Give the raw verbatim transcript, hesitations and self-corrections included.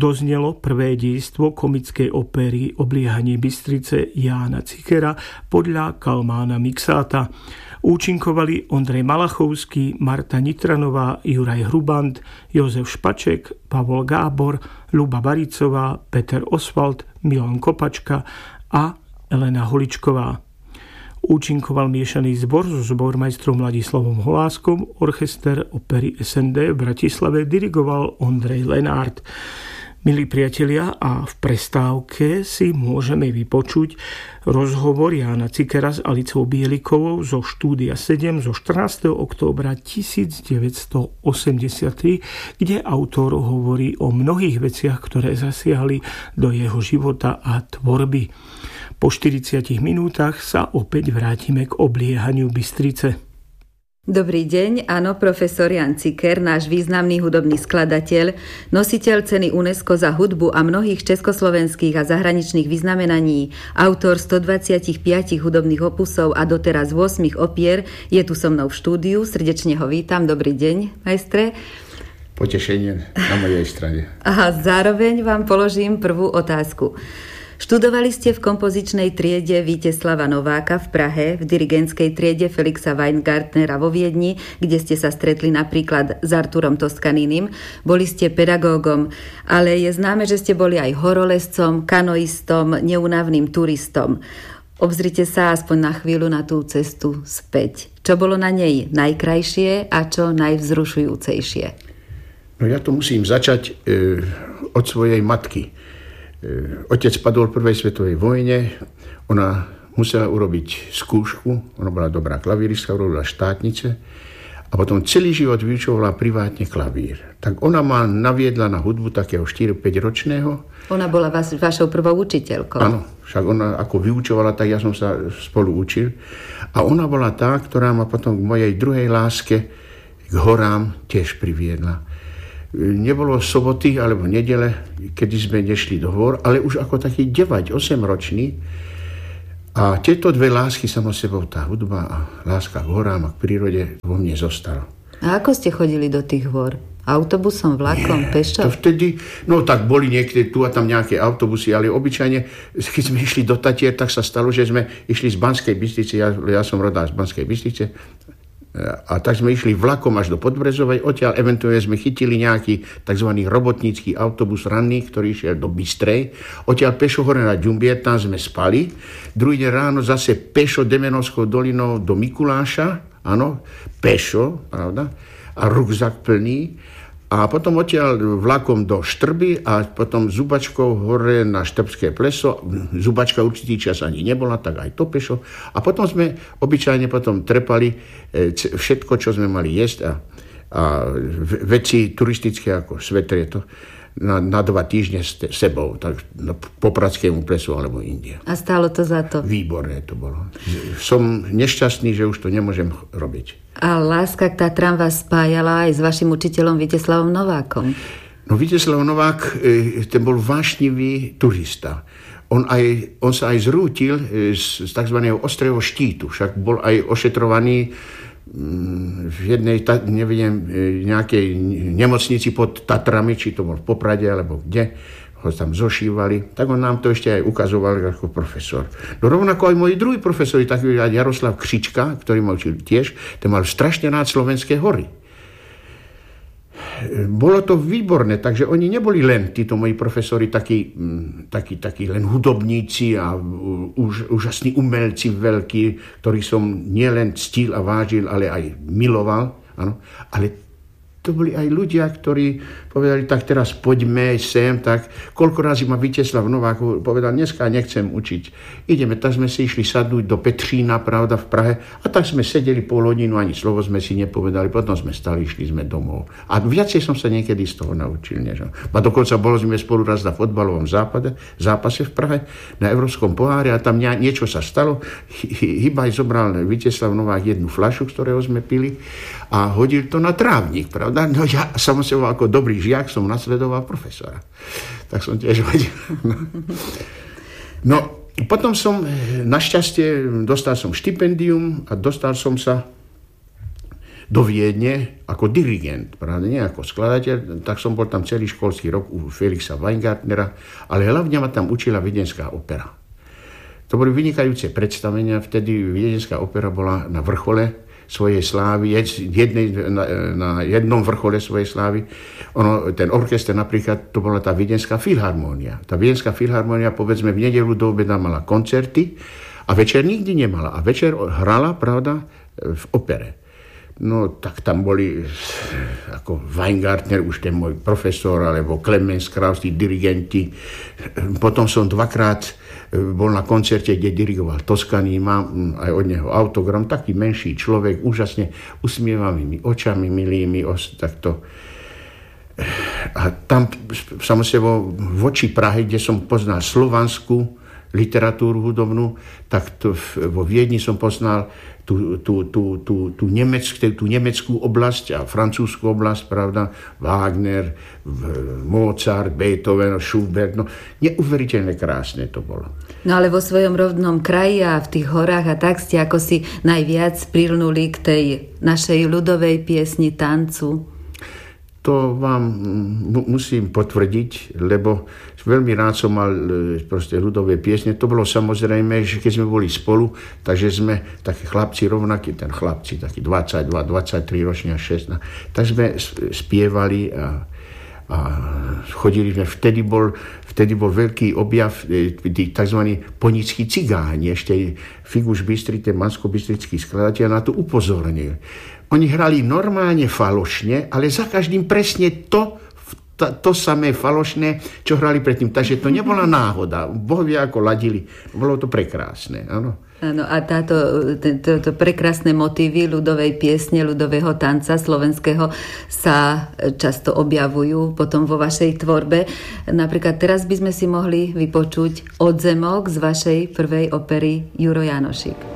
doznelo prvé dejstvo komickej opery Obliehanie Bystrice Jána Cikera podľa Kalmána Miksáta. Účinkovali Ondrej Malachovský, Marta Nitranová, Juraj Hrubant, Jozef Špaček, Pavol Gábor, Ľuba Baricová, Peter Oswald, Milan Kopačka a Elena Holičková. Účinkoval miešaný zbor so zbormajstrom Ladislavom Holáskom, orchester opery es en dé v Bratislave dirigoval Ondrej Lenárt. Milí priatelia, a v prestávke si môžeme vypočuť rozhovor Jána Cikera s Alicou Bielikovou zo štúdia sedem zo štrnásteho októbra tisícdeväťstoosemdesiattri, kde autor hovorí o mnohých veciach, ktoré zasiahli do jeho života a tvorby. Po štyridsiatich minútach sa opäť vrátime k Obliehaniu Bystrice. Dobrý deň, áno, profesor Ján Ciker, náš významný hudobný skladateľ, nositeľ ceny UNESCO za hudbu a mnohých československých a zahraničných vyznamenaní, autor stodvadsaťpäť hudobných opusov a doteraz ôsmich opier, je tu so mnou v štúdiu, srdečne ho vítam, dobrý deň, majstre. Potešenie na mojej strane. A zároveň vám položím prvú otázku. Študovali ste v kompozičnej triede Víteslava Nováka v Prahe, v dirigentskej triede Felixa Weingartnera vo Viedni, kde ste sa stretli napríklad s Arturom Toskaninim. Boli ste pedagógom, ale je známe, že ste boli aj horolezcom, kanoistom, neúnavným turistom. Obzrite sa aspoň na chvíľu na tú cestu späť. Čo bolo na nej najkrajšie a čo najvzrušujúcejšie? No ja to musím začať e, od svojej matky. Otec padol v prvej svetovej vojne, ona musela urobiť skúšku, ona bola dobrá klavíristka, urobila štátnice a potom celý život vyučovala privátne klavír. Tak ona ma naviedla na hudbu takého štyri päť ročného. Ona bola vás, vašou prvou učiteľkou. Áno, však ona ako vyučovala, tak ja som sa spolu učil. A ona bola tá, ktorá ma potom k mojej druhej láske, k horám, tiež priviedla. Nebolo soboty alebo nedele, kedy sme nešli do hôr, ale už ako taký deväť osem ročný. A tieto dve lásky samo sebou, tá hudba a láska k horám a k prírode, vo mne zostalo. A ako ste chodili do tých hôr? Autobusom, vlakom, pešo? To vtedy, no tak boli niekde tu a tam nejaké autobusy, ale obyčajne, keď sme išli do Tatier, tak sa stalo, že sme išli z Banskej Bystrice, ja, ja som rodák z Banskej Bystrice, a tak sme išli vlakom až do Podbrezovej, odtiaľ eventuálne sme chytili nejaký tzv. Robotnícky autobus ranný, ktorý išiel do Bystrej, odtiaľ pešo hore na Ďumbier, tam sme spali, druhý deň ráno zase pešo Demenovskou dolinou do Mikuláša, áno, pešo, pravda, a rukzak plný, a potom odtiaľ vlakom do Štrby a potom Zubačkou hore na Štrbské pleso. Zubačka určitý čas ani nebola, tak aj to pešo. A potom sme obyčajne potom trepali všetko, čo sme mali jesť a, a veci turistické ako svetrie to na, na dva týždne s sebou, tak po Pradskému plesu alebo India. A stálo to za to? Výborné to bolo. Som nešťastný, že už to nemôžem robiť. A láska k Tatram vás spájala aj s vašim učiteľom Víteslavom Novákom. No Víteslav Novák, ten bol vášnivý turista. On, aj, on sa aj zrútil z, z tzv. Ostrého štítu. Však bol aj ošetrovaný v jednej, neviem, nejakej nemocnici pod Tatrami, či to bol v Poprade, alebo kde, ho tam zošívali, tak on nám to ešte aj ukazoval ako profesor. No rovnako aj moji druhí profesori, taký Jaroslav Křička, ktorý ma učil tiež, ten mal strašne rád slovenské hory. Bolo to výborné, takže oni neboli len, títo moji profesori, takí, takí, takí len hudobníci a už, úžasní umelci veľkí, ktorých som nielen ctil a vážil, ale aj miloval, áno, ale to boli aj ľudia, ktorí povedali, tak teraz poďme sem, tak koľko razy ma Víteslav Novák povedal, dneska nechcem učiť. Ideme, tak sme si išli sadnúť do Petřína, pravda, v Prahe, a tak sme sedeli pol hodinu, ani slovo sme si nepovedali, potom sme stali, išli sme domov. A viacej som sa niekedy z toho naučil. Než? A dokonca bolo sme spolu raz na fotbalovom západe, zápase v Prahe, na Európskom pohári, a tam niečo sa stalo. Hybaj zobral Víteslav Novák jednu fľašu, z ktorého sme pili, a hodil to na trávnik, pravda? No ja samozrejme ako dobrý žiak som nasledoval profesora. Tak som tiež hodil. No. no, potom som, našťastie, dostal som štipendium a dostal som sa do Viedne ako dirigent, pravda, nie ako skladateľ, tak som bol tam celý školský rok u Felixa Weingartnera, ale hlavne ma tam učila Viedenská opera. To boli vynikajúce predstavenia, vtedy Viedenská opera bola na vrchole svojej slávy, jednej, na, na jednom vrchole svojej slávy. Ono, ten orchester napríklad, to bola tá Viedenská filharmónia. Tá Viedenská filharmónia, povedzme, v nedeľu do obeda mala koncerty a večer nikdy nemala. A večer hrala, pravda, v opere. No, tak tam boli ako Weingartner, už ten môj profesor, alebo Clemens Krauss, tí dirigenti. Potom som dvakrát bol na koncerte, kde dirigoval Toscani, mám aj od neho autogram, taký menší človek, úžasne usmievavými očami, milými, takto. A tam samozrejme voči Prahe, kde som poznal slovanskú literatúru hudobnú, tak to vo Viedni som poznal tú, tú, tú, tú, tú, nemeckú, tú nemeckú oblasť a francúzsku oblasť, pravda, Wagner, Mozart, Beethoven, Schubert, no neuveriteľne krásne to bolo. No ale vo svojom rodnom kraji a v tých horách a tak ste ako si najviac prilnuli k tej našej ľudovej piesni, tancu. To vám musím potvrdiť, lebo veľmi rád som mal proste ľudové piesne. To bolo samozrejme, že keď sme boli spolu, takže sme takí chlapci rovnakí, ten chlapci, takí dvadsaťdva, dvadsaťtri roční a šestnásť, tak sme spievali a, a chodili sme. Vtedy bol, vtedy bol veľký objav tí tzv. Ponickí cigáni, ešte Figuš Bystrite, mansko-bystrický skladateľ na to upozornil. Oni hrali normálne falošne, ale za každým presne to, to, to samé falošné, čo hrali predtým. Takže to nebola náhoda. Boh vie, ako ladili. Bolo to prekrásne, áno. Áno, a táto, to, to prekrásne motívy ľudovej piesne, ľudového tanca slovenského sa často objavujú potom vo vašej tvorbe. Napríklad teraz by sme si mohli vypočuť odzemok z vašej prvej opery Juro Jánošík.